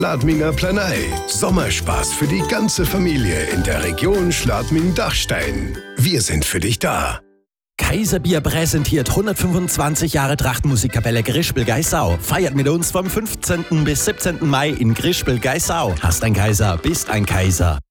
Schladminger Planei. Sommerspaß für die ganze Familie in der Region Schladming-Dachstein. Wir sind für dich da. Kaiserbier präsentiert 125 Jahre Trachtmusikkapelle Grispel-Geissau. Feiert mit uns vom 15. bis 17. Mai in Grispel-Geissau. Hast ein Kaiser, bist ein Kaiser.